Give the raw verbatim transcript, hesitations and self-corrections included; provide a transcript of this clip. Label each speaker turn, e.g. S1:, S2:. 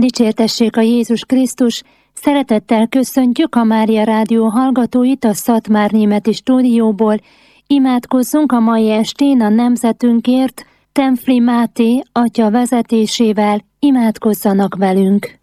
S1: Dicsértessék a Jézus Krisztus! Szeretettel köszöntjük a Mária Rádió hallgatóit a Szatmárnémeti stúdióból. Imádkozzunk a mai estén a nemzetünkért, Templi Máté atya vezetésével, imádkozzanak velünk!